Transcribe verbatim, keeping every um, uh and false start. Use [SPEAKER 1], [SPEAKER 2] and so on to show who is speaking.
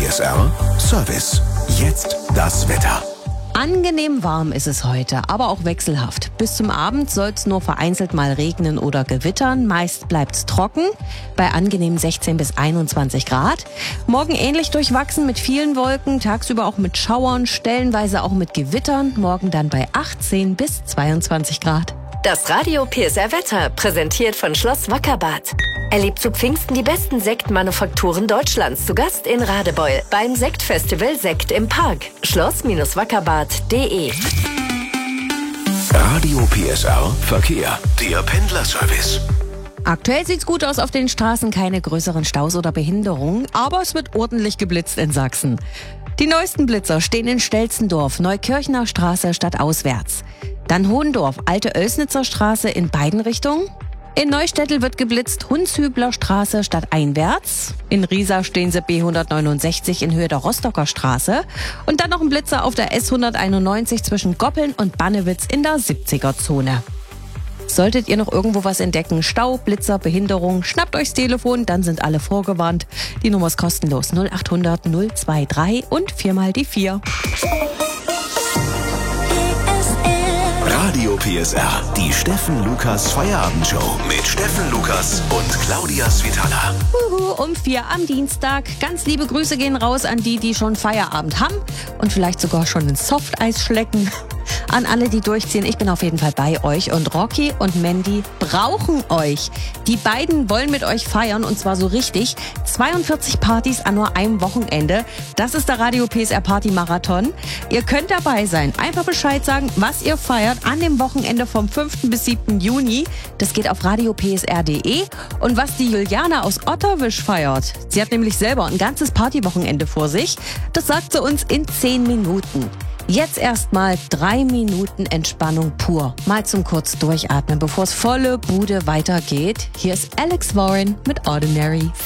[SPEAKER 1] S R Service. Jetzt das Wetter.
[SPEAKER 2] Angenehm warm ist es heute, aber auch wechselhaft. Bis zum Abend soll es nur vereinzelt mal regnen oder gewittern. Meist bleibt es trocken, bei angenehmen sechzehn bis einundzwanzig Grad. Morgen ähnlich durchwachsen mit vielen Wolken, tagsüber auch mit Schauern, stellenweise auch mit Gewittern. Morgen dann bei achtzehn bis zweiundzwanzig Grad.
[SPEAKER 3] Das Radio P S R Wetter, präsentiert von Schloss Wackerbarth. Erlebt zu Pfingsten die besten Sektmanufakturen Deutschlands. Zu Gast in Radebeul beim Sektfestival Sekt im Park. schloss wackerbarth punkt de.
[SPEAKER 1] Radio P S R Verkehr. Der Pendlerservice.
[SPEAKER 2] Aktuell sieht's gut aus auf den Straßen, keine größeren Staus oder Behinderungen, aber es wird ordentlich geblitzt in Sachsen. Die neuesten Blitzer stehen in Stelzendorf, Neukirchner Straße stadtauswärts. Dann Hohendorf, Alte Oelsnitzer Straße in beiden Richtungen. In Neustädtel wird geblitzt, Hundshübler Straße stadteinwärts. In Riesa stehen sie B hundertneunundsechzig in Höhe der Rostocker Straße. Und dann noch ein Blitzer auf der S hunderteinundneunzig zwischen Goppeln und Bannewitz in der siebziger-Zone. Solltet ihr noch irgendwo was entdecken, Stau, Blitzer, Behinderung, schnappt euch das Telefon, dann sind alle vorgewarnt. Die Nummer ist kostenlos null achthundert null drei und viermal die vier.
[SPEAKER 1] Radio P S R, die Steffen Lukas Feierabendshow mit Steffen Lukas und Claudia Svitala.
[SPEAKER 2] Uhu, um vier am Dienstag. Ganz liebe Grüße gehen raus an die, die schon Feierabend haben und vielleicht sogar schon ins Softeis schlecken. An alle, die durchziehen, ich bin auf jeden Fall bei euch und Rocky und Mandy brauchen euch. Die beiden wollen mit euch feiern und zwar so richtig. zweiundvierzig Partys an nur einem Wochenende. Das ist der Radio P S R Party Marathon. Ihr könnt dabei sein. Einfach Bescheid sagen, was ihr feiert an dem Wochenende vom fünften bis siebten Juni. Das geht auf radio p s r punkt de. Und was die Juliana aus Otterwisch feiert. Sie hat nämlich selber ein ganzes Partywochenende vor sich. Das sagt sie uns in zehn Minuten. Jetzt erstmal drei Minuten Entspannung pur. Mal zum kurz durchatmen, bevor es volle Bude weitergeht. Hier ist Alex Warren mit Ordinary.